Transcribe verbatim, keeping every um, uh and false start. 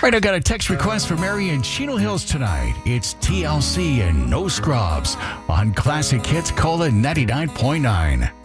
Right, I got a text request for Mary in Chino Hills tonight. It's T L C and No Scrubs on Classic Hits Cola ninety-nine point nine.